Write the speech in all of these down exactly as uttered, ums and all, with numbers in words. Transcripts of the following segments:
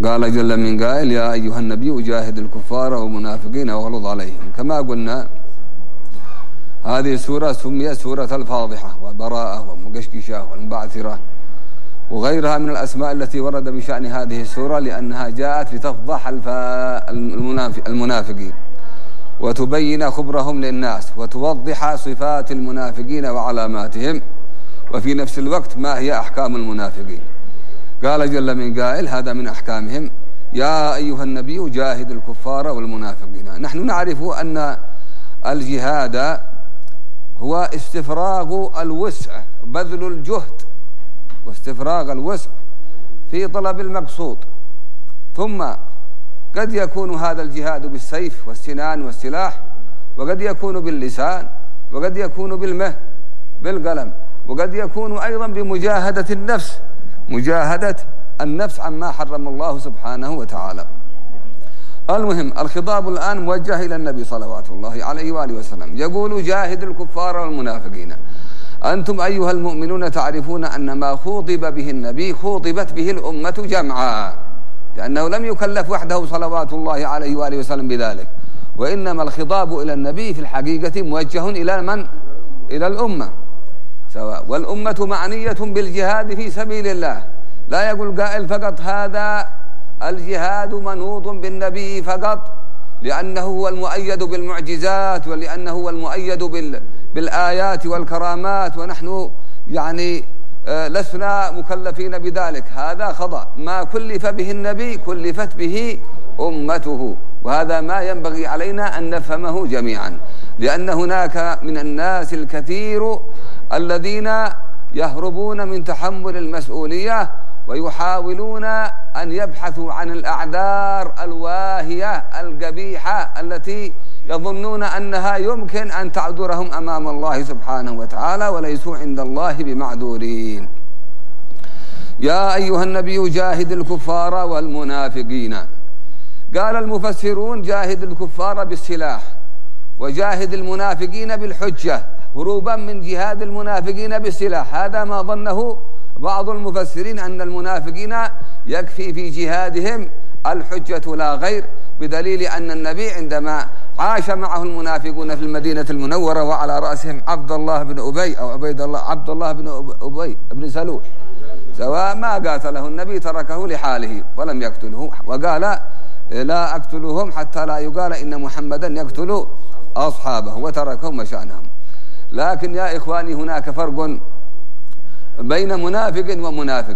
قال جل من قائل يا أيها النبي جاهد الكفار والمنافقين واغلظ عليهم. كما قلنا هذه السورة سميت سورة الفاضحة وبراءة ومقشقشة والمبعثرة وغيرها من الأسماء التي ورد بشأن هذه السورة، لأنها جاءت لتفضح المنافقين وتبين خبرهم للناس وتوضح صفات المنافقين وعلاماتهم، وفي نفس الوقت ما هي أحكام المنافقين. قال جل من قائل هذا من أحكامهم يا أيها النبي جاهد الكفار والمنافقين. نحن نعرف أن الجهاد هو استفراغ الوسع، بذل الجهد واستفراغ الوسع في طلب المقصود، ثم قد يكون هذا الجهاد بالسيف والسنان والسلاح، وقد يكون باللسان، وقد يكون بالمه بالقلم، وقد يكون أيضا بمجاهدة النفس، مجاهدة النفس عما حرم الله سبحانه وتعالى. المهم الخطاب الآن موجه إلى النبي صلوات الله عليه وآله وسلم، يقول جاهد الكفار والمنافقين. أنتم أيها المؤمنون تعرفون أن ما خوطب به النبي خوطبت به الأمة جمعا، لأنه لم يكلف وحده صلوات الله عليه وآله وسلم بذلك، وإنما الخطاب إلى النبي في الحقيقة موجه إلى من؟ إلى الأمة سواء، والأمة معنية بالجهاد في سبيل الله. لا يقول قائل فقط هذا الجهاد منوط بالنبي فقط لأنه هو المؤيد بالمعجزات ولأنه هو المؤيد بالآيات والكرامات ونحن يعني لسنا مكلفين بذلك. هذا خطأ. ما كلف به النبي كلفت به أمته، وهذا ما ينبغي علينا أن نفهمه جميعا، لأن هناك من الناس الكثير الذين يهربون من تحمل المسؤولية ويحاولون أن يبحثوا عن الأعذار الواهية القبيحة التي يظنون أنها يمكن أن تعذرهم أمام الله سبحانه وتعالى، وليسوا عند الله بمعذورين. يا أيها النبي جاهد الكفار والمنافقين. قال المفسرون جاهد الكفار بالسلاح وجاهد المنافقين بالحجة، هروبا من جهاد المنافقين بالسلاح. هذا ما ظنه بعض المفسرين أن المنافقين يكفي في جهادهم الحجة لا غير، بدليل أن النبي عندما عاش معه المنافقون في المدينة المنورة وعلى رأسهم عبد الله بن أبي أو عبيد الله عبد الله بن أبي بن سلول، سواء ما قاتله النبي تركه لحاله ولم يقتله، وقال لا أقتلهم حتى لا يقال إن محمدا يقتل أصحابه، وتركهم مشانهم. لكن يا إخواني هناك فرق بين منافق ومنافق،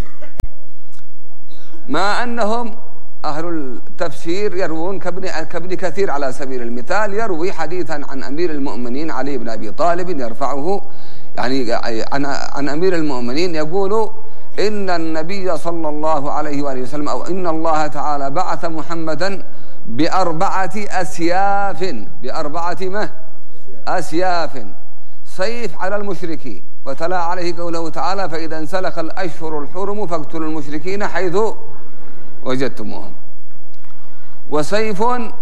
مع أنهم أهل التفسير يروون كابن, كابن كثير على سبيل المثال يروي حديثا عن أمير المؤمنين علي بن أبي طالب يرفعه يعني عن, عن أمير المؤمنين يقول إن النبي صلى الله عليه وآله وسلم أو إن الله تعالى بعث محمدا بأربعة أسياف بأربعة ما أسياف سيف على المشركين، وتلا عليه قوله تعالى فإذا انسلخ الأشهر الحرم فاقتلوا المشركين حيث وجدتموهم، وسيف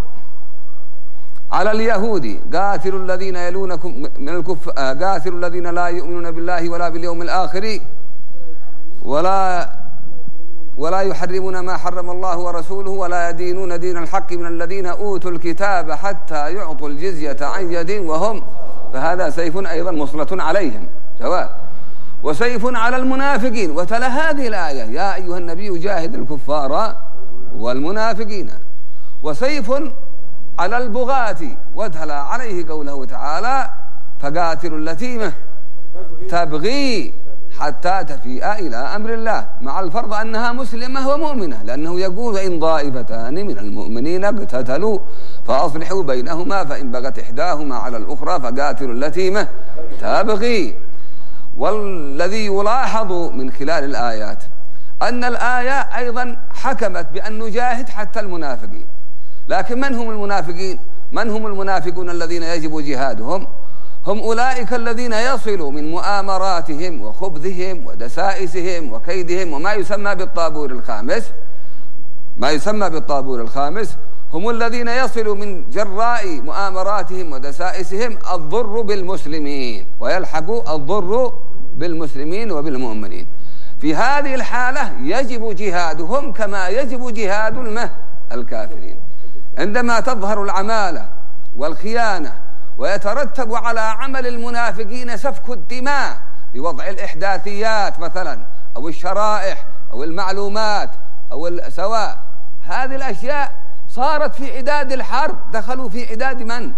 على اليهود قاتلوا الذين يلونكم من الكفار قاتلوا الذين لا يؤمنون بالله ولا باليوم الآخر ولا ولا يحرمون ما حرم الله ورسوله ولا يدينون دين الحق من الذين أوتوا الكتاب حتى يعطوا الجزية عن يد وهم، فهذا سيف أيضا مسلط عليهم سواء. وسيف على المنافقين، وتلا هذه الآية يا أيها النبي جاهد الكفار والمنافقين. وسيف على البغاة، وتلا عليه قوله تعالى فقاتلوا التي تبغي حتى تفيء إلى أمر الله، مع الفرض أنها مسلمة ومؤمنة، لأنه يقول إن طائفتان من المؤمنين اقتتلوا فأصلحوا بينهما فإن بغت إحداهما على الأخرى فقاتلوا التي تبغي. والذي يلاحظ من خلال الآيات أن الآية أيضا حكمت بأن نجاهد حتى المنافقين. لكن من هم المنافقين؟ من هم المنافقون الذين يجب جهادهم؟ هم أولئك الذين يصلوا من مؤامراتهم وخبثهم ودسائسهم وكيدهم وما يسمى بالطابور الخامس ما يسمى بالطابور الخامس هم الذين يصلوا من جراء مؤامراتهم ودسائسهم الضر بالمسلمين ويلحق الضر بالمسلمين وبالمؤمنين. في في هذه الحالة يجب جهادهم كما يجب جهاد المه الكافرين. عندما تظهر العمالة والخيانة ويترتب على عمل المنافقين سفك الدماء بوضع الإحداثيات مثلا أو الشرائح أو المعلومات أو سواء، هذه الأشياء صارت في عداد الحرب، دخلوا في عداد من؟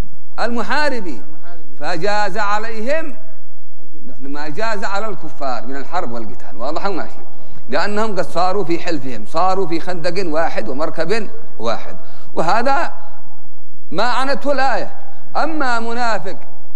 المحاربين، فجاز عليهم مثل ما جاز على الكفار من الحرب والقتال. واضح وماشي؟ لأنهم قد صاروا في حلفهم، صاروا في خندق واحد ومركب واحد، وهذا ما عنته الآية. أما منافق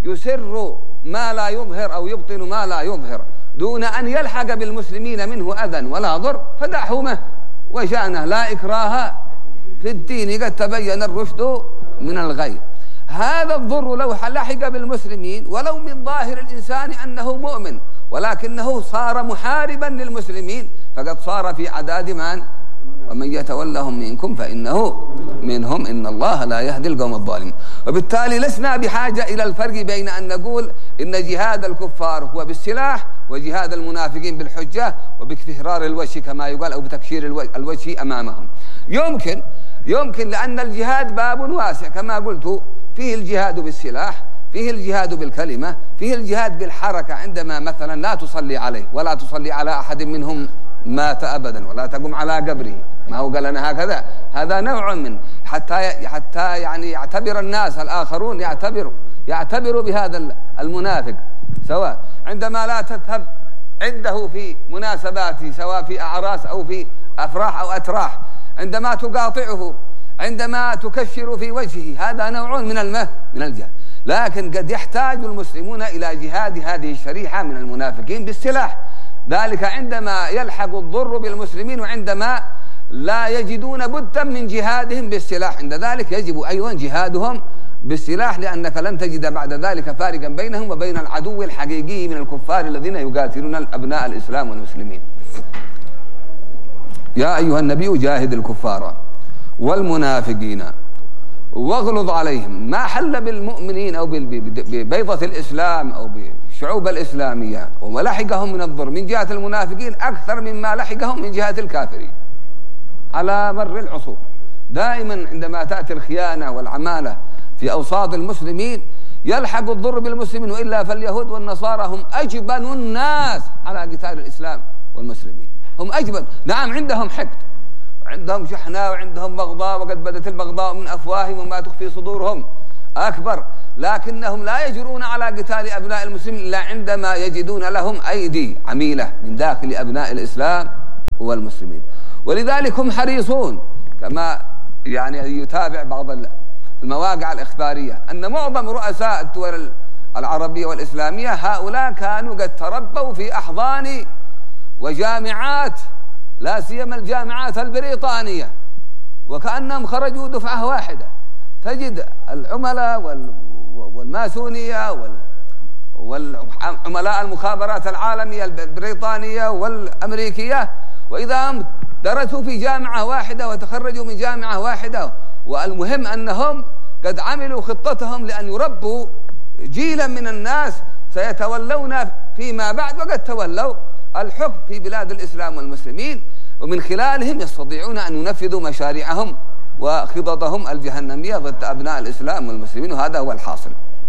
يسر ما لا يظهر أو يبطن ما لا يظهر دون أن يلحق بالمسلمين منه أذى ولا ضر فدعهمه وشأنه، لا إكراه في الدين، قد تبين الرشد من الغي. هذا الضر لو لحق بالمسلمين ولو من ظاهر الإنسان أنه مؤمن، ولكنه صار محاربا للمسلمين فقد صار في عداد من؟ ومن يتولهم منكم فإنه منهم إن الله لا يهدي القوم الظالمين. وبالتالي لسنا بحاجة إلى الفرق بين أن نقول إن جهاد الكفار هو بالسلاح وجهاد المنافقين بالحجة وبكفرار الوجه كما يقال أو بتكشير الوجه أمامهم. يمكن يمكن لأن الجهاد باب واسع كما قلت، فيه الجهاد بالسلاح، فيه الجهاد بالكلمة، فيه الجهاد بالحركة، عندما مثلا لا تصلي عليه ولا تصلي على أحد منهم مات أبدا ولا تقوم على قبره، ما هو قال لنا هكذا، هذا نوع من حتى حتى يعني يعتبر الناس الآخرون يعتبروا يعتبروا بهذا المنافق، سواء عندما لا تذهب عنده في مناسباته سواء في أعراس أو في أفراح أو أتراح، عندما تقاطعه، عندما تكشر في وجهه، هذا نوع من المه من الجهاد. لكن قد يحتاج المسلمون إلى جهاد هذه الشريحة من المنافقين بالسلاح، ذلك عندما يلحق الضر بالمسلمين وعندما لا يجدون بدا من جهادهم بالسلاح، عند ذلك يجب أيضا جهادهم بالسلاح، لأنك لن تجد بعد ذلك فارقا بينهم وبين العدو الحقيقي من الكفار الذين يقاتلون أبناء الإسلام والمسلمين. يا أيها النبي جاهد الكفار والمنافقين واغلظ عليهم. ما حل بالمؤمنين أو ببيضة الإسلام أو بالشعوب الإسلامية ولحقهم من الضر من جهة المنافقين أكثر مما لحقهم من جهة الكافرين على مر العصور. دائما عندما تأتي الخيانة والعمالة في أوساط المسلمين يلحق الضر بالمسلمين، وإلا فاليهود والنصارى هم أجبن الناس على قتال الإسلام والمسلمين، هم أجبن. نعم عندهم حقد وعندهم شحناء وعندهم بغضاء، وقد بدت البغضاء من أفواههم وما تخفي صدورهم أكبر، لكنهم لا يجرون على قتال أبناء المسلمين إلا عندما يجدون لهم أيدي عميلة من داخل أبناء الإسلام والمسلمين. ولذلك هم حريصون كما يعني يتابع بعض المواقع الإخبارية أن معظم رؤساء الدول العربية والإسلامية هؤلاء كانوا قد تربوا في أحضان وجامعات، لا سيما الجامعات البريطانية، وكأنهم خرجوا دفعة واحدة. تجد العملاء والماسونية والعملاء المخابرات العالمية البريطانية والأمريكية، وإذا هم درسوا في جامعة واحدة وتخرجوا من جامعة واحدة، والمهم أنهم قد عملوا خطتهم لأن يربوا جيلا من الناس سيتولون فيما بعد، وقد تولوا الحكم في بلاد الإسلام والمسلمين، ومن خلالهم يستطيعون أن ينفذوا مشاريعهم وخططهم الجهنمية ضد أبناء الإسلام والمسلمين، وهذا هو الحاصل.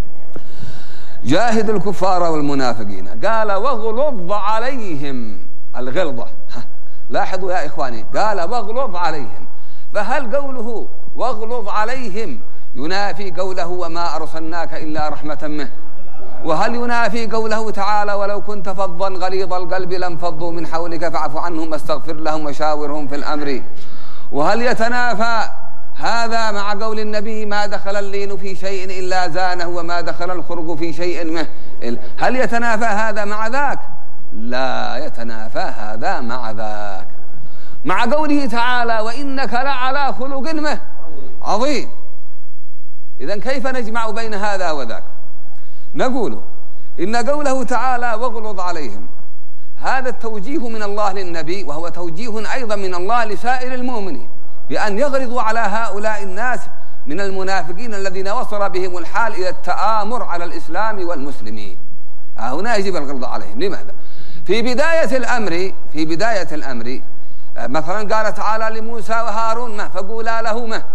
جاهد الكفار والمنافقين، قال واغلظ عليهم، الغلظة لاحظوا يا إخواني، قال واغلظ عليهم، فهل قوله واغلظ عليهم ينافي قوله وما أرسلناك إلا رحمة منه؟ وهل ينافي قوله تعالى ولو كنت فظا غليظ القلب لانفضوا من حولك فاعف عنهم واستغفر لهم وشاورهم في الأمر؟ وهل يتنافى هذا مع قول النبي ما دخل اللين في شيء إلا زانه وما دخل الخرق في شيء منه؟ هل يتنافى هذا مع ذاك؟ لا يتنافى هذا مع ذاك. مع قوله تعالى وإنك لعلى خلق منه عظيم. إذن كيف نجمع بين هذا وذاك؟ نقول إن قوله تعالى واغلظ عليهم هذا التوجيه من الله للنبي، وهو توجيه أيضا من الله لسائر المؤمنين بأن يغلظوا على هؤلاء الناس من المنافقين الذين وصل بهم الحال إلى التآمر على الإسلام والمسلمين. هنا يجب الغلظ عليهم. لماذا؟ في بداية الأمر في بداية الأمر مثلا قال تعالى لموسى وهارون ما فقولا له ما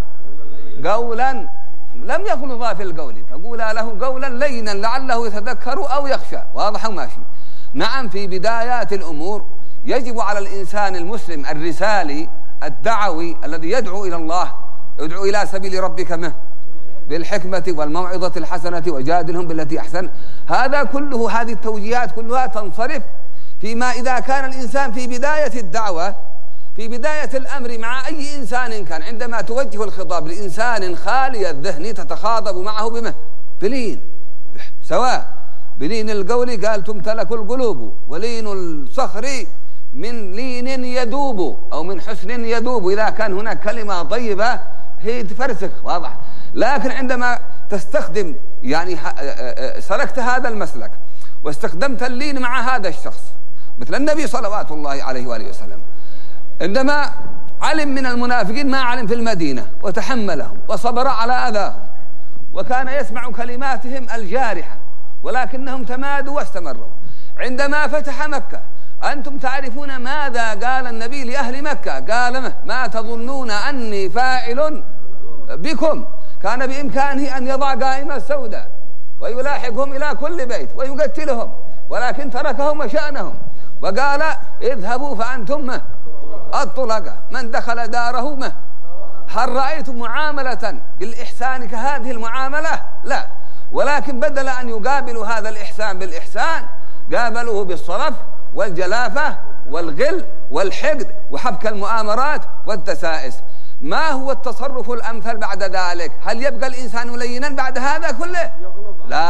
قولا لم يكن ضاف القول، فقولا له قولا لينا لعله يتذكر أو يخشى. واضح وماشي. نعم في بدايات الأمور يجب على الإنسان المسلم الرسالي الدعوي الذي يدعو إلى الله، يدعو إلى سبيل ربك ما بالحكمة والموعظة الحسنة وجادلهم بالتي أحسن. هذا كله، هذه التوجيهات كلها تنصرف فيما إذا كان الإنسان في بداية الدعوة، في بداية الأمر مع أي إنسان كان، عندما توجه الخطاب لإنسان خالي الذهن تتخاطب معه بمه بلين، سواء بلين القول قال تمتلك القلوب، ولين الصخر من لين يذوب أو من حسن يذوب، إذا كان هناك كلمة طيبة هي تفرسخ. واضح. لكن عندما تستخدم يعني سلكت هذا المسلك واستخدمت اللين مع هذا الشخص، مثل النبي صلوات الله عليه وآله وسلم عندما علم من المنافقين ما علم في المدينة وتحملهم وصبر على أذاهم، وكان يسمع كلماتهم الجارحة ولكنهم تمادوا واستمروا. عندما فتح مكة أنتم تعرفون ماذا قال النبي لأهل مكة؟ قال ما تظنون أني فاعل بكم؟ كان بإمكانه أن يضع قائمة سوداء ويلاحقهم إلى كل بيت ويقتلهم، ولكن تركهم وشأنهم وقال اذهبوا فأنتم الطلقة، من دخل داره مه. هل رأيتم معاملة بالإحسان كهذه المعاملة؟ لا، ولكن بدل أن يقابلوا هذا الإحسان بالإحسان قابلوه بالصرف والجلافة والغل والحقد وحبك المؤامرات والدسائس. ما هو التصرف الأمثل بعد ذلك؟ هل يبقى الإنسان لينا بعد هذا كله؟ لا،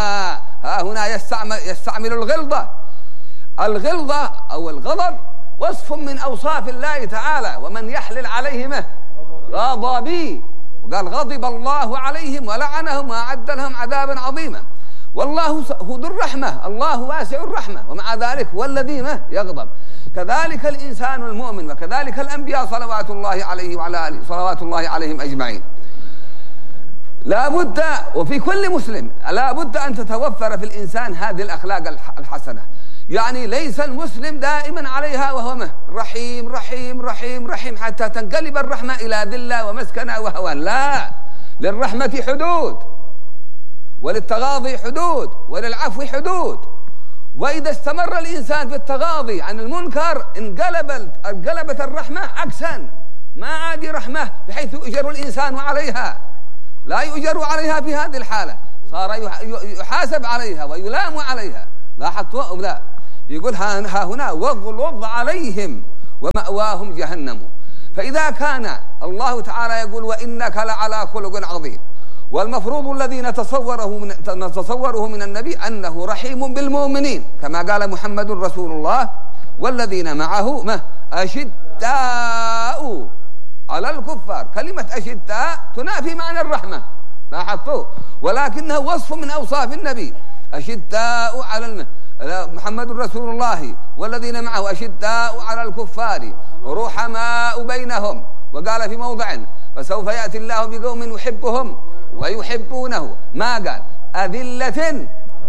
ها هنا يستعمل, يستعمل الغلظة. الغلظة أو الغضب وصف من أوصاف الله تعالى، ومن يحلل عليهم غضبي، وقال غضب الله عليهم ولعنهم وأعد لهم عذابا عظيما. والله هو ذو الرحمة، الله واسع الرحمة، ومع ذلك هو الذي ما يغضب. كذلك الإنسان المؤمن، وكذلك الأنبياء صلوات الله عليه وعلى آله صلوات الله عليهم أجمعين. لا بد، وفي كل مسلم لا بد أن تتوفر في الإنسان هذه الأخلاق الحسنة. يعني ليس المسلم دائما عليها وهو مه رحيم رحيم رحيم رحيم حتى تنقلب الرحمة إلى ذلة ومسكنة وهوان. لا، للرحمة حدود، وللتغاضي حدود، وللعفو حدود. وإذا استمر الإنسان في التغاضي عن المنكر انقلبت انقلبت الرحمة عكسا، ما عاد رحمة بحيث يؤجر الإنسان عليها، لا يؤجر عليها في هذه الحالة، صار يحاسب عليها ويلام عليها. لاحظتوا؟ لا، يقول ها هنا واغلظ عليهم ومأواهم جهنم. فإذا كان الله تعالى يقول وإنك لعلى خلق عظيم، والمفروض الذي نتصوره من, نتصوره من النبي أنه رحيم بالمؤمنين كما قال محمد رسول الله والذين معه ما أشداء على الكفار. كلمة أشداء تنافي معنى الرحمة، لاحظتوا؟ ولكنه وصف من أوصاف النبي. أشداء على محمد رسول الله والذين معه أشداء على الكفار رحماء بينهم. وقال في موضع فسوف يأتي الله بقوم يحبهم ويحبونه، ما قال أذلة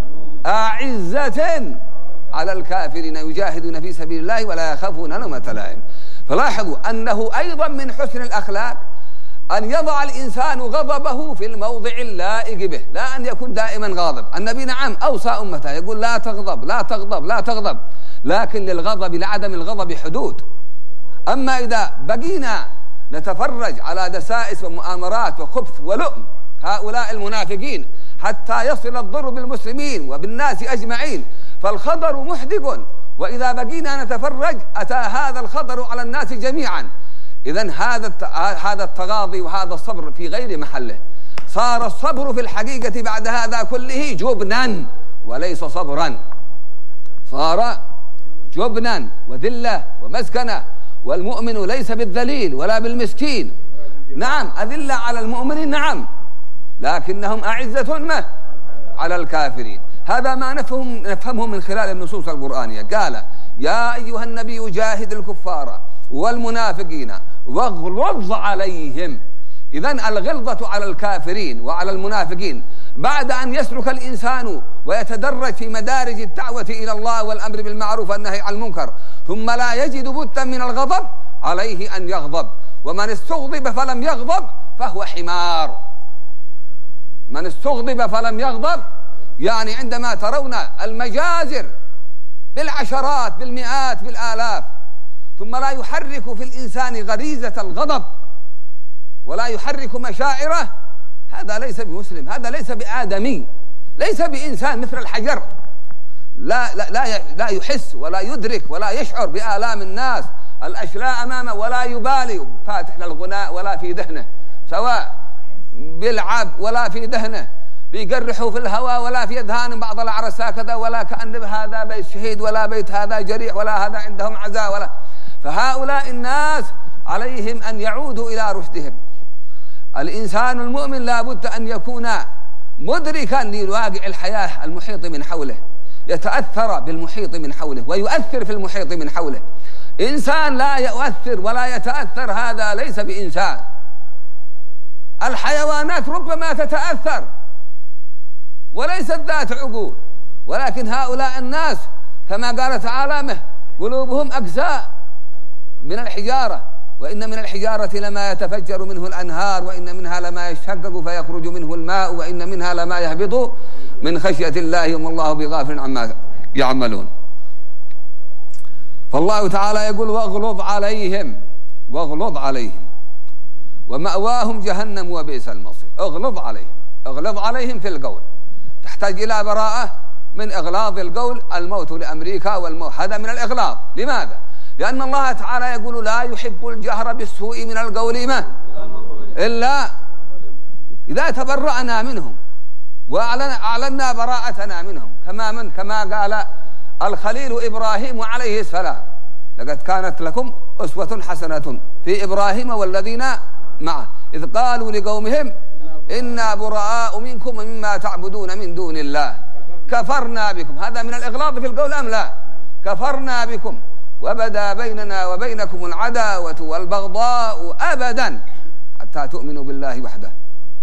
أعزة على الكافرين يجاهدون في سبيل الله ولا يخافون لومة لائم. فلاحظوا أنه أيضا من حسن الأخلاق أن يضع الإنسان غضبه في الموضع اللائق به، لا أن يكون دائما غاضب. النبي نعم أوصى أمته يقول لا تغضب لا تغضب لا تغضب، لكن للغضب لعدم الغضب حدود. أما إذا بقينا نتفرج على دسائس ومؤامرات وخبث ولؤم هؤلاء المنافقين حتى يصل الضر بالمسلمين وبالناس أجمعين، فالخطر محدق. وإذا بقينا نتفرج أتى هذا الخطر على الناس جميعا. إذن هذا هذا التغاضي وهذا الصبر في غير محله. صار الصبر في الحقيقة بعد هذا كله جبنا وليس صبرا، صار جبنا وذلة ومسكنة. والمؤمن ليس بالذليل ولا بالمسكين. نعم أذلة على المؤمنين نعم، لكنهم أعزة ما على الكافرين. هذا ما نفهم نفهمه من خلال النصوص القرآنية. قال يا أيها النبي جاهد الكفار والمنافقين واغلظ عليهم. إذن الغلظة على الكافرين وعلى المنافقين بعد أن يسلك الإنسان ويتدرج في مدارج الدعوة إلى الله والأمر بالمعروف والنهي عن المنكر ثم لا يجد بدا من الغضب، عليه أن يغضب. ومن استغضب فلم يغضب فهو حمار. من استغضب فلم يغضب يعني عندما ترون المجازر بالعشرات بالمئات بالآلاف ثم لا يحرك في الإنسان غريزة الغضب ولا يحرك مشاعره، هذا ليس بمسلم، هذا ليس بآدمي، ليس بإنسان مثل الحجر، لا, لا, لا, لا يحس ولا يدرك ولا يشعر بآلام الناس الأشلاء أمامه، ولا يبالي فاتح للغناء ولا في ذهنه، سواء بيلعب ولا في ذهنه، بيقرحوا في الهواء ولا في أذهان بعض الأعرس هكذا، ولا كأن هذا بيت شهيد ولا بيت هذا جريح ولا هذا عندهم عزاء ولا. فهؤلاء الناس عليهم أن يعودوا إلى رشدهم. الإنسان المؤمن لا بد أن يكون مدركا لواقع الحياة المحيط من حوله، يتأثر بالمحيط من حوله ويؤثر في المحيط من حوله. إنسان لا يؤثر ولا يتأثر هذا ليس بإنسان. الحيوانات ربما تتأثر وليست ذات عقول، ولكن هؤلاء الناس كما قال تعالى قلوبهم أجزاء من الحجارة، وإن من الحجارة لما يتفجر منه الأنهار، وإن منها لما يشقق فيخرج منه الماء، وإن منها لما يهبط من خشية الله وما الله بغافل عما يعملون. فالله تعالى يقول واغلظ عليهم، واغلظ عليهم ومأواهم جهنم وبئس المصير. اغلظ عليهم، اغلظ عليهم في القول، تحتاج إلى براءة من إغلاظ القول. الموت لأمريكا والموت هذا من الإغلاظ. لماذا؟ لأن الله تعالى يقول لا يحب الجهر بالسوء من القول ما إلا إذا تبرأنا منهم وأعلنا براءتنا منهم، كما من كما قال الخليل إبراهيم عليه السلام لقد كانت لكم أسوة حسنة في إبراهيم والذين معه إذ قالوا لقومهم إنا براء منكم ومما تعبدون من دون الله كفرنا بكم. هذا من الإغلاظ في القول أم لا؟ كفرنا بكم وبدا بيننا وبينكم العداوة والبغضاء أبدا حتى تؤمنوا بالله وحده.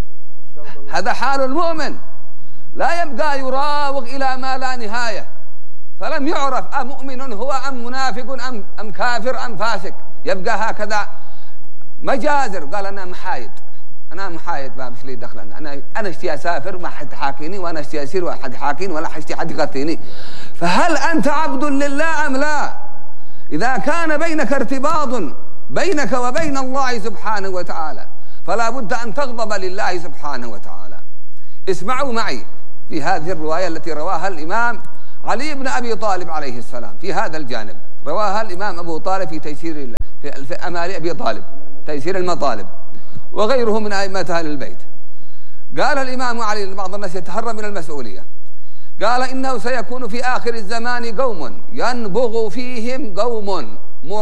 هذا حال المؤمن، لا يبقى يراوغ إلى ما لا نهاية، فلم يعرف أمؤمن هو أم منافق أم, أم كافر أم فاسق، يبقى هكذا مجازر. قال أنا محايد، أنا محايد ما مش لي دخل، أنا أنا اشتي أسافر ما حد حاكيني، وأنا اشتي أسير ولا حد حاكيني ولا اشتي حد يغطيني. فهل أنت عبد لله أم لا؟ إذا كان بينك ارتباط بينك وبين الله سبحانه وتعالى فلا بد أن تغضب لله سبحانه وتعالى. اسمعوا معي في هذه الرواية التي رواها الإمام علي بن أبي طالب عليه السلام في هذا الجانب، رواها الإمام أبو طالب في تيسير الله في, في أمال أبي طالب تيسير المطالب وغيره من أئمة أهل البيت. قال الإمام علي لبعض الناس يتهرب من المسؤولية، قال إنه سيكون في آخر الزمان قوم ينبغ فيهم قوم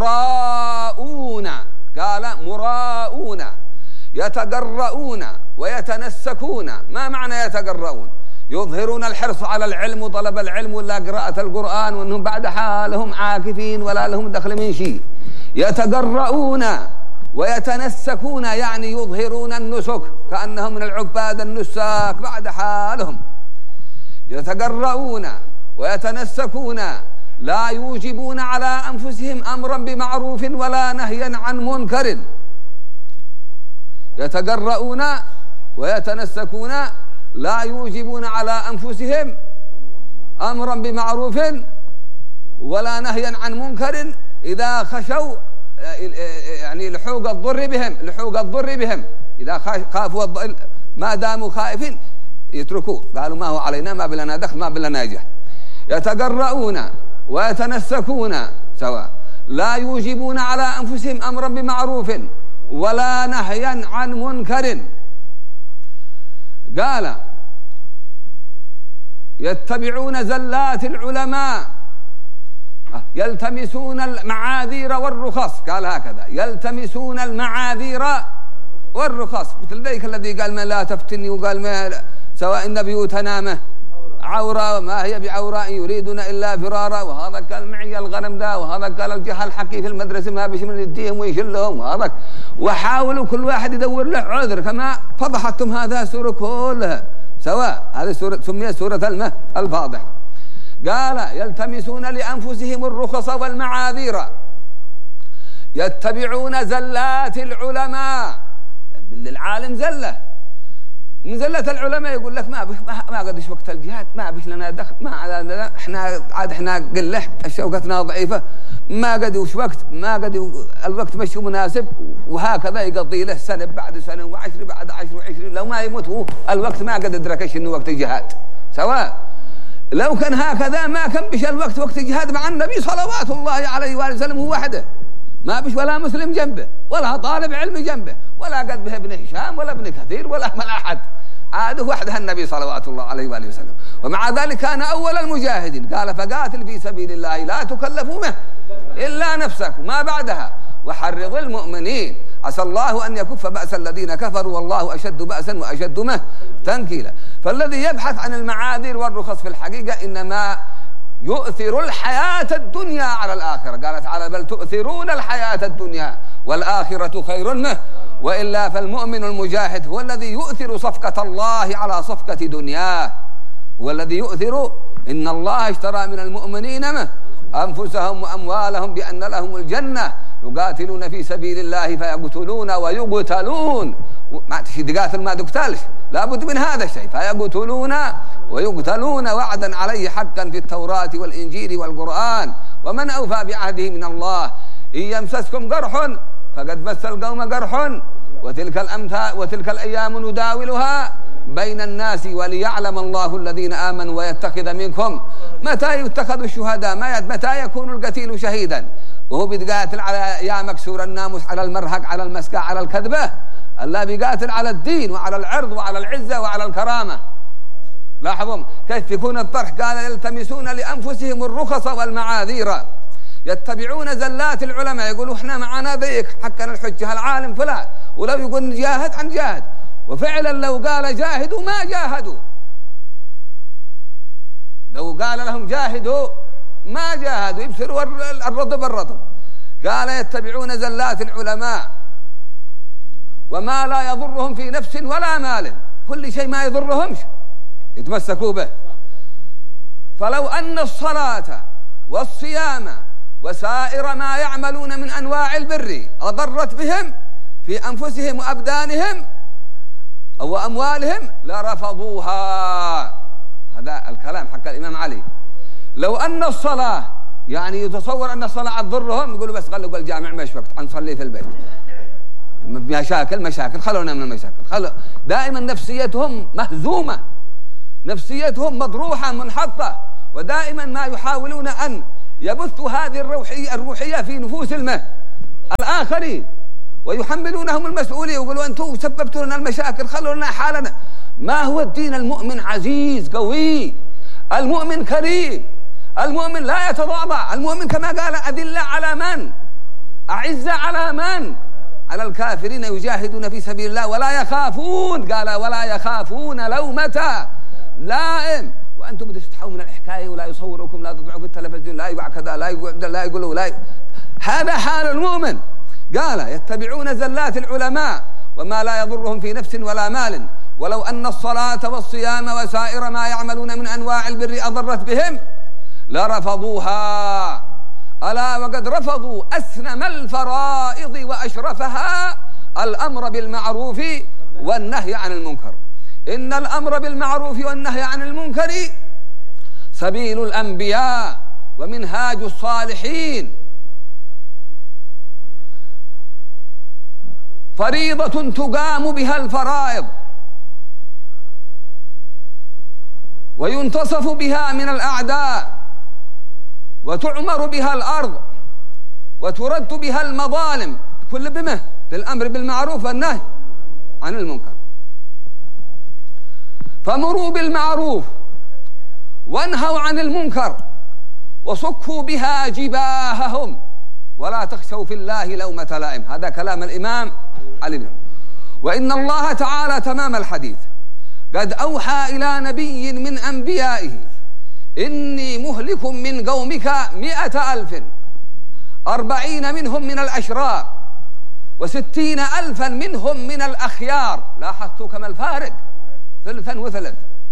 مراؤون، قال مراؤون يتجرؤون ويتنسكون. ما معنى يتجرؤون؟ يظهرون الحرص على العلم وطلب العلم ولا قراءة القرآن، وأنهم بعد حالهم عاكفين ولا لهم دخل من شيء. يتجرؤون ويتنسكون يعني يظهرون النسك كأنهم من العباد النساك بعد حالهم. يتجرؤون ويتنسكون لا يوجبون على أنفسهم أمرا بمعروف ولا نهيا عن منكر. يتجرؤون ويتنسكون لا يوجبون على أنفسهم أمرا بمعروف ولا نهيا عن منكر إذا خشوا يعني لحوق الضر بهم لحوق الضر بهم إذا خافوا ما داموا خائفين يتركوه، قالوا ما هو علينا، ما بلنا دخل، ما بلنا نجح. يتجرؤون ويتنسكون سواء لا يوجبون على أنفسهم أمرا بمعروف ولا نهيا عن منكر. قال يتبعون زلات العلماء يلتمسون المعاذير والرخص، قال هكذا يلتمسون المعاذير والرخص، مثل ذلك الذي قال ما لا تفتني، وقال ما سواء إن بيوتنا عورة وما هي بعوراء يريدون إلا فرارا، وهذا قال معي الغنم ده، وهذا قال الجهل حكي في المدرسة ما بيش من يديهم ويشلهم، وهذا وحاولوا كل واحد يدور له عذر كما فضحتم هذا سورة كلها سواء. هذه سورة سميت سورة المه الفاضحة. قال يلتمسون لأنفسهم الرخص والمعاذير يتبعون زلات العلماء. للعالم زلة من زلة العلماء، يقول لك ما بش ما قدش وقت الجهاد، ما بش لنا دخل، ما احنا عاد احنا قلة شوكتنا ضعيفة، ما قد وش وقت، ما قد الوقت مش مناسب، وهكذا يقضي له سنة بعد سنة وعشر بعد عشر وعشرين، لو ما يموت هو الوقت ما قد ادركش انه وقت الجهاد. سواء لو كان هكذا ما كان بش الوقت وقت الجهاد مع النبي صلوات الله عليه وآله وسلم هو وحده، ما بش ولا مسلم جنبه ولا طالب علم جنبه ولا قد به ابن هشام ولا ابن كثير ولا من أحد، عاد وحده النبي صلوات الله عليه وآله وسلم. ومع ذلك كان أول المجاهدين. قال فقاتل في سبيل الله لا تكلف به إلا نفسك وما بعدها وحرض المؤمنين عسى الله أن يكف بأس الذين كفروا والله أشد بأسا وأشد مه تنكيلا. فالذي يبحث عن المعاذير والرخص في الحقيقة إنما يؤثر الحياة الدنيا على الآخرة. قال تعالى بل تؤثرون الحياة الدنيا والآخرة خير منه. وإلا فالمؤمن المجاهد هو الذي يؤثر صفقة الله على صفقة دنياه، هو الذي يؤثر. إن الله اشترى من المؤمنين منه أنفسهم وأموالهم بأن لهم الجنة يقاتلون في سبيل الله فيقتلون ويقتلون. ما تشي قاتل ما تقتلش، لابد من هذا الشيء، فيقتلون ويقتلون وعدا عليه حقا في التوراة والإنجيل والقرآن. ومن أوفى بعهده من الله إن يمسسكم قرح فقد مس القوم قرح وتلك الأمثال وتلك الأيام نداولها بين الناس وليعلم الله الذين آمنوا ويتخذ منكم. متى يتخذ الشهداء؟ ما متى يكون القتيل شهيدا وهو بيقاتل على يا مكسور الناموس، على المرهق، على المسكة، على الكذبة؟ الله بيقاتل على الدين وعلى العرض وعلى العزة وعلى الكرامة. لاحظوا كيف يكون الطرح. قال يلتمسون لأنفسهم الرخص والمعاذير يتبعون زلات العلماء. يقولوا احنا معنا ذيك حقنا الحجة العالم فلان، ولو يقول جاهد عن جاهد، وفعلا لو قال جاهدوا ما جاهدوا، لو قال لهم جاهدوا ما جاهدوا، يبصروا الرطب الرطب. قال يتبعون زلات العلماء وما لا يضرهم في نفس ولا مال، كل شيء ما يضرهمش يتمسكوا به. فلو أن الصلاة والصيام وسائر ما يعملون من أنواع البر أضرت بهم في أنفسهم وأبدانهم أو أموالهم لرفضوها. هذا الكلام حق الإمام علي. لو أن الصلاة يعني يتصور أن الصلاة تضرهم، يقولوا بس خلوا الجامع مش وقت نصلي في البيت، مشاكل مشاكل خلونا من المشاكل. خلوا دائما نفسيتهم مهزومة، نفسيتهم مضروحة منحطة، ودائما ما يحاولون أن يبثوا هذه الروحية الروحية في نفوس المه الآخرين ويحملونهم المسؤولية، ويقولوا أنتم سببتوا لنا المشاكل خلوا لنا حالنا. ما هو الدين؟ المؤمن عزيز قوي، المؤمن كريم، المؤمن لا يتضاضع، المؤمن كما قال أذلة على من؟ أعزة على من؟ على الكافرين يجاهدون في سبيل الله ولا يخافون، قال ولا يخافون لومة لائم. وأنتم بتستحوا من الحكاية ولا يصوركم، لا تطلعوا في التلفزيون، لا يقع كذا، لا يقول لا يقولوا لا ي... هذا حال المؤمن. قال يتبعون زلات العلماء وما لا يضرهم في نفس ولا مال. ولو أن الصلاة والصيام وسائر ما يعملون من أنواع البر أضرت بهم لرفضوها. ألا وقد رفضوا أسنم الفرائض وأشرفها الأمر بالمعروف والنهي عن المنكر. إن الأمر بالمعروف والنهي عن المنكر سبيل الأنبياء ومنهاج الصالحين، فريضة تقام بها الفرائض وينتصف بها من الأعداء وتعمر بها الأرض وترد بها المظالم، كل بمه بالأمر بالمعروف والنهي عن المنكر. فمروا بالمعروف وانهوا عن المنكر وصكوا بها جباههم ولا تخشوا في الله لومة لائم. هذا كلام الإمام علي. وإن الله تعالى تمام الحديث قد أوحى إلى نبي من أنبيائه إني مهلك من قومك مئة ألف، أربعين منهم من الأشرار وستين ألفا منهم من الأخيار. لاحظتوا كما الفارق ثلثا وثلث.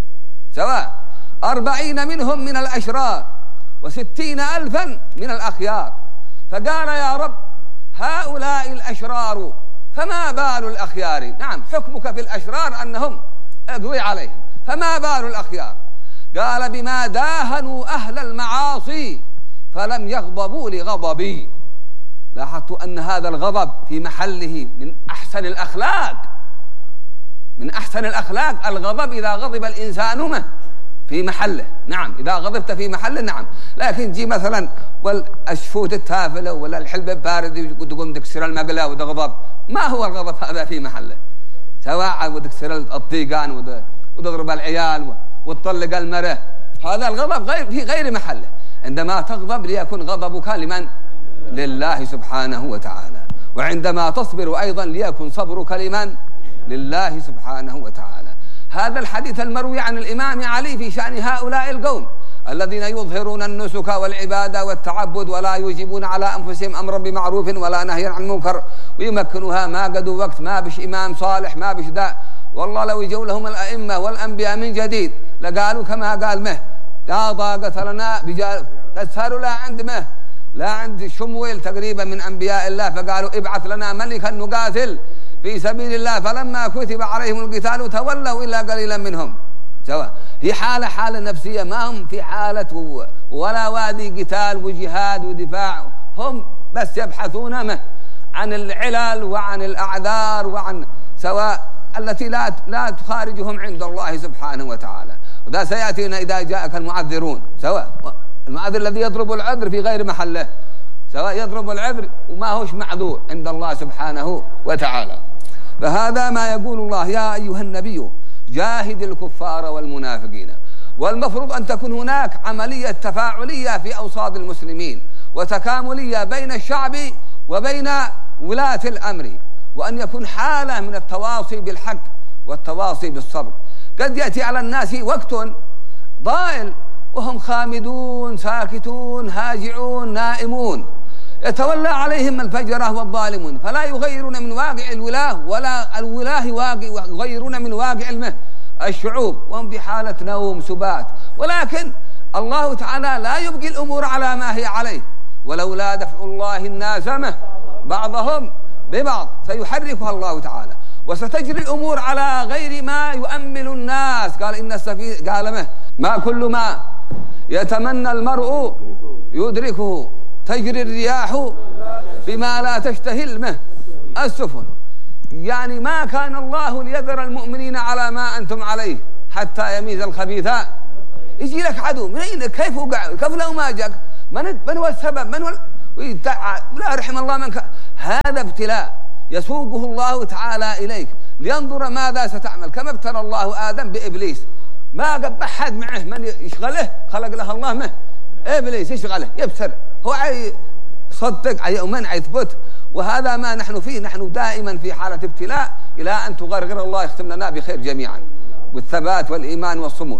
سواء أربعين منهم من الأشرار وستين ألفا من الأخيار. فقال يا رب هؤلاء الأشرار فما بال الأخيار؟ نعم حكمك في الأشرار أنهم اقضي عليهم، فما بال الأخيار؟ قال بما داهنوا أهل المعاصي فلم يغضبوا لغضبي. لاحظت أن هذا الغضب في محله من أحسن الأخلاق، من أحسن الأخلاق الغضب إذا غضب الإنسان ما في محله. نعم إذا غضبت في محله نعم، لكن جي مثلا والشفوت التافلة ولا الحلبة البارد وتقوم تكسر المقلة وتغضب، ما هو الغضب هذا في محله؟ سواء وتكسر الطيقان وتضرب العيال وتطلق المرأة، هذا الغضب غير في غير محله. عندما تغضب ليكن غضبك لمن؟ لله سبحانه وتعالى. وعندما تصبر أيضا ليكن صبرك لمن؟ لله سبحانه وتعالى. هذا الحديث المروي عن الإمام علي في شأن هؤلاء القوم الذين يظهرون النسك والعبادة والتعبد ولا يوجبون على أنفسهم أمرا بمعروف ولا نهيا عن منكر ويمكنوها ما قدوا وقت، ما بش إمام صالح ما بش ذا. والله لو يجوا لهم الأئمة والأنبياء من جديد لقالوا كما قال مه لا ضاقة لنا بجال، تسهروا لا عند مه لا عند شمويل تقريبا من أنبياء الله، فقالوا ابعث لنا ملكا نقاتل في سبيل الله، فلما كتب عليهم القتال تولوا إلا قليلا منهم. سواء هي حالة حالة نفسية، ما هم في حالة ولا وادي قتال وجهاد ودفاع، هم بس يبحثون ما عن العلل وعن الأعذار وعن سواء التي لا لا تخارجهم عند الله سبحانه وتعالى. وذا سيأتينا إذا جاءك المعذرون، سواء المعذر الذي يضرب العذر في غير محله، سواء يضرب العذر وما هوش معذور عند الله سبحانه وتعالى. فهذا ما يقول الله يا أيها النبي جاهد الكفار والمنافقين. والمفروض أن تكون هناك عملية تفاعلية في أوساط المسلمين وتكاملية بين الشعب وبين ولاة الأمر، وأن يكون حالة من التواصي بالحق والتواصي بالصبر. قد يأتي على الناس وقت ضائل وهم خامدون ساكتون هاجعون نائمون، يتولى عليهم الفجرة والظالمون فلا يغيرون من واقع الولاة ولا الولاه يغيرون من واقع المه الشعوب، وهم في حالة نوم سبات. ولكن الله تعالى لا يبقي الأمور على ما هي عليه، ولولا دفع الله الناس مه بعضهم ببعض سيحركها الله تعالى وستجري الأمور على غير ما يؤمل الناس. قال إن السفينة قال مه ما كل ما يتمنى المرء يدركه، تجري الرياح بما لا تشتهي المه السفن. يعني ما كان الله ليذر المؤمنين على ما أنتم عليه حتى يميز الخبيث. يجي لك عدو من أين كيف وقع كيف لو ما جاك من, من هو السبب من هو لا رحم الله منك. هذا ابتلاء يسوقه الله تعالى إليك لينظر ماذا ستعمل. كما ابتلى الله آدم بإبليس ما قد أحد معه من يشغله، خلق له الله مه إبليس يشغله يبتر هو عاي صدق عاي ومن يثبت. وهذا ما نحن فيه، نحن دائما في حالة ابتلاء إلى أن تغرغر الله يختم لنا بخير جميعا والثبات والإيمان والصمود.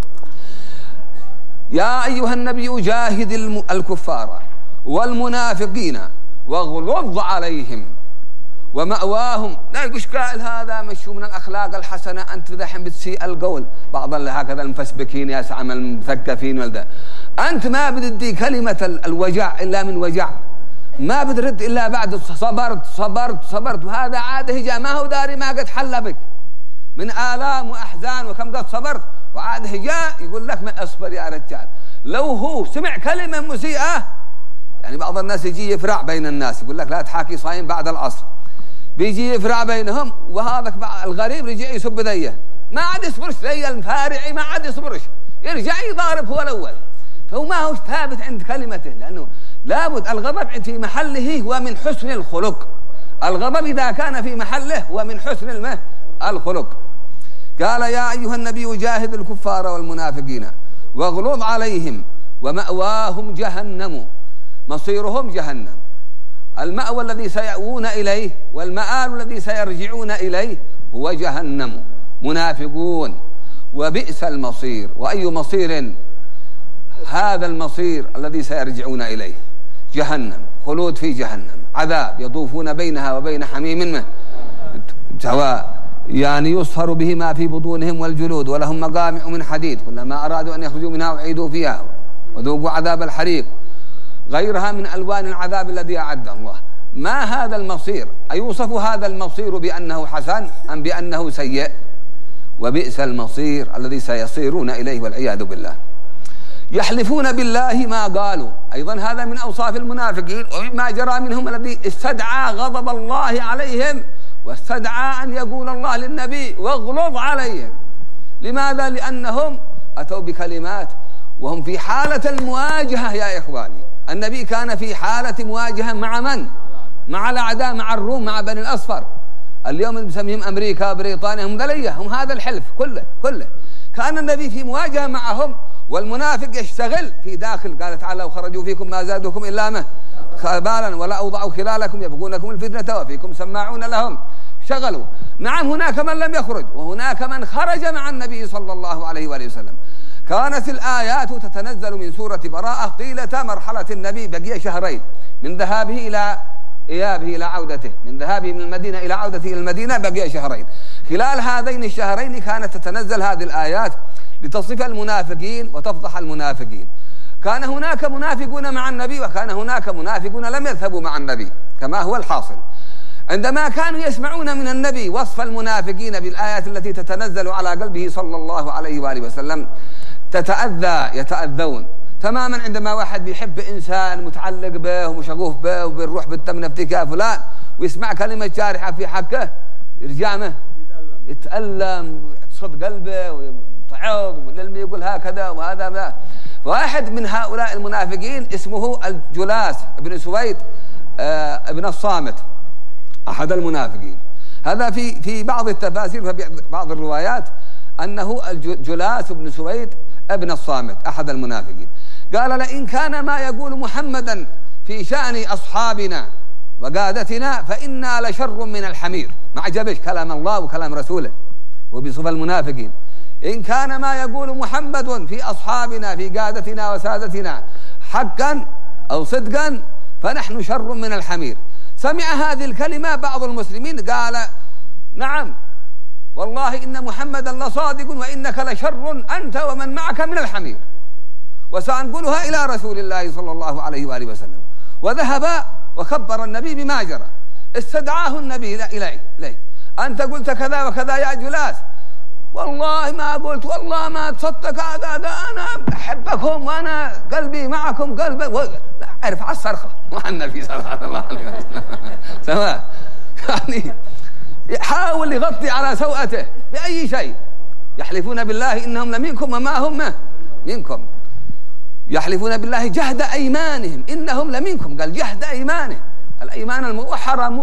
يا أيها النبي جاهد الكفار والمنافقين واغلظ عليهم ومأواهم. لا يقولش قائل هذا مشو من الأخلاق الحسنة أنت دحين بتسيء القول، بعض هكذا المفسبكين يا سعم المثقفين والده. أنت ما بتدي كلمة الوجع إلا من وجع، ما بترد إلا بعد صبرت صبرت صبرت، وهذا عاده جاء ما هو داري ما قد حل بك من آلام وأحزان وكم قد صبرت، وعاده جاء يقول لك ما أصبر يا رجال. لو هو سمع كلمة مسيئة، يعني بعض الناس يجي يفرع بين الناس يقول لك لا تحاكي صايم بعد العصر، بيجي يفرع بينهم وهذاك الغريب رجع يسب ذيه ما عاد يصبرش، ذي الفارعي ما عاد يصبرش يرجع يضارب هو الأول. فهو ما هو ثابت عند كلمته، لأنه لابد الغضب في محله هو من حسن الخلق. الغضب إذا كان في محله هو من حسن المه الخلق. قال يا أيها النبي جاهد الكفار والمنافقين واغلظ عليهم ومأواهم جهنم، مصيرهم جهنم. المأوى الذي سيأوون إليه والمآل الذي سيرجعون إليه هو جهنم. منافقون وبئس المصير. وأي مصير هذا المصير الذي سيرجعون إليه؟ جهنم، خلود في جهنم، عذاب يطوفون بينها وبين حميم منه سواء. يعني يصهر به ما في بطونهم والجلود، ولهم مقامع من حديد كلما أرادوا أن يخرجوا منها أعيدوا فيها وذوقوا عذاب الحريق، غيرها من ألوان العذاب الذي أعده الله. ما هذا المصير؟ أيوصف هذا المصير بأنه حسن أم بأنه سيء؟ وبئس المصير الذي سيصيرون إليه والعياذ بالله. يحلفون بالله ما قالوا، أيضا هذا من أوصاف المنافقين ومما جرى منهم الذي استدعى غضب الله عليهم واستدعى أن يقول الله للنبي واغلظ عليهم. لماذا؟ لأنهم أتوا بكلمات وهم في حالة المواجهة. يا إخواني، النبي كان في حالة مواجهة مع من؟ مع الأعداء، مع الروم، مع بني الأصفر. اليوم نسميهم أمريكا بريطانيا، هم ذليه، هم هذا الحلف كله كله. كان النبي في مواجهة معهم، والمنافق يشتغل في داخل. قال تعالى: وخرجوا فيكم ما زادوكم إلا ما خبالا ولا أوضعوا خلالكم يبغونكم الفتنة وفيكم سماعون لهم. شغلوا. نعم، هناك من لم يخرج وهناك من خرج مع النبي صلى الله عليه وآله وسلم. كانت الآيات تتنزل من سورة براءة طيلة مرحلة النبي، بقي شهرين من ذهابه إلى إيابه إلى عودته، من ذهابه من المدينة إلى عودته إلى المدينة بقي شهرين. خلال هذين الشهرين كانت تتنزل هذه الآيات لتصف المنافقين وتفضح المنافقين. كان هناك منافقون مع النبي وكان هناك منافقون لم يذهبوا مع النبي، كما هو الحاصل. عندما كانوا يسمعون من النبي وصف المنافقين بالآيات التي تتنزل على قلبه صلى الله عليه وآله وسلم تتأذى يتأذون تماما. عندما واحد بيحب إنسان متعلق به ومشغوف به وبالروح بالتم نفتكى فلان ويسمع كلمة جارحة في حقه يرجعمه يتألم تصد قلبه ويتعظ، وللم يقول هكذا وهذا ما. واحد من هؤلاء المنافقين اسمه الجلاس بن سويد آه ابن الصامت، أحد المنافقين. هذا في في بعض التفاسير وفي بعض الروايات أنه الجلاس بن سويد ابن الصامت أحد المنافقين. قال: لئن كان ما يقول محمدا في شأن أصحابنا وقادتنا فإنا لشر من الحمير. ما عجبش كلام الله وكلام رسوله وبصفة المنافقين. إن كان ما يقول محمد في أصحابنا في قادتنا وسادتنا حقا أو صدقا فنحن شر من الحمير. سمع هذه الكلمة بعض المسلمين قال: نعم والله إن محمدا لصادق وإنك لشر أنت ومن معك من الحمير، وسأنقلها إلى رسول الله صلى الله عليه وآله وسلم. وذهب وخبر النبي بما جرى. استدعاه النبي إليه إليه أنت قلت كذا وكذا يا جلاس. والله ما قلت، والله ما تصدق هذا، أنا أحبكم وأنا قلبي معكم قلبي و... لا أعرف على الصرخة مع النبي صلى الله عليه وسلم. تمام. يعني يحاول يغطي على سوءته بأي شيء. يحلفون بالله إنهم لمنكم وما هم منكم. يحلفون بالله جهد أيمانهم إنهم لمنكم. قال جهد أيمانهم، الأيمان الموحرة